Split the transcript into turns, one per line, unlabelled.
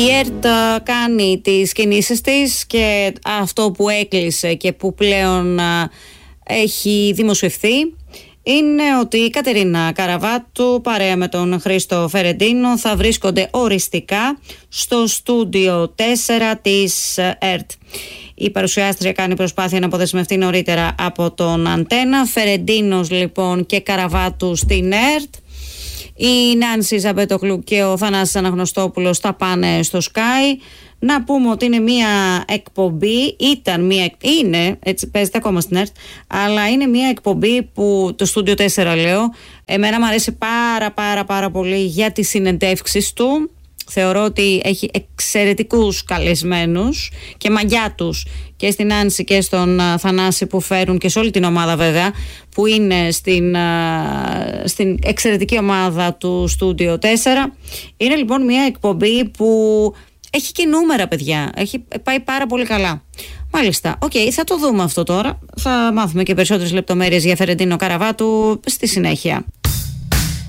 Η ΕΡΤ κάνει τις κινήσεις της και αυτό που έκλεισε και που πλέον έχει δημοσιευθεί είναι ότι η Κατερίνα Καραβάτου παρέα με τον Χρήστο Φερεντίνο θα βρίσκονται οριστικά στο στούντιο 4 της ΕΡΤ. Η παρουσιάστρια κάνει προσπάθεια να αποδεσμευτεί νωρίτερα από τον Αντένα. Φερεντίνος λοιπόν και Καραβάτου στην ΕΡΤ. Η Νάνση Ζαμπέτογλου και ο Θανάσης Αναγνωστόπουλος θα πάνε στο Sky. Να πούμε ότι είναι μια εκπομπή, είναι, έτσι παίζεται ακόμα στην ΕΡΤ, αλλά είναι μια εκπομπή που, το Studio 4 λέω, εμένα μου αρέσει πάρα πολύ για τις συνεντεύξεις του. Θεωρώ ότι έχει εξαιρετικούς καλεσμένους και μαγιά τους και στην Άνση και στον Θανάση που φέρουν και σε όλη την ομάδα βέβαια που είναι στην εξαιρετική ομάδα του Studio 4. Είναι λοιπόν μια εκπομπή που έχει και νούμερα, παιδιά. Έχει πάει πάρα πολύ καλά. Μάλιστα. Θα το δούμε αυτό τώρα. Θα μάθουμε και περισσότερες λεπτομέρειες για Φερεντίνο Καραβάτου στη συνέχεια.